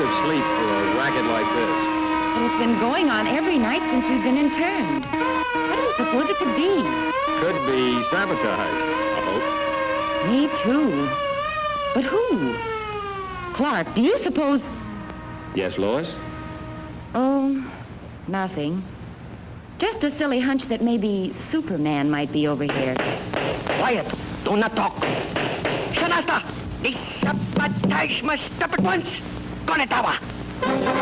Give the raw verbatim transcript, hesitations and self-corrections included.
of sleep for a racket like this. But it's been going on every night since we've been interned. What do you suppose it could be? Could be sabotage, I hope. Me too. But who? Clark, do you suppose... Yes, Lois? Oh, nothing. Just a silly hunch that maybe Superman might be over here. Quiet. Do not talk. Shanasta, this sabotage must stop at once. Konetawa.